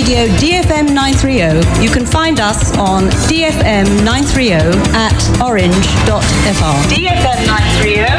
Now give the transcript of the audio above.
Radio DFM 930. You can find us on DFM 930 at orange.fr. DFM 930